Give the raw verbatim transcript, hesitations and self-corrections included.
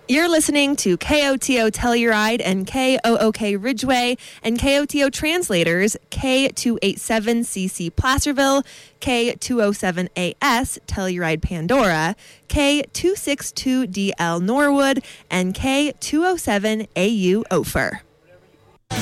You're listening to K O T O Telluride and K O O K Ridgeway and K O T O translators K two eighty-seven C C Placerville, K two oh seven A S Telluride Pandora, K two sixty-two D L Norwood, and K two oh seven A U Ophir.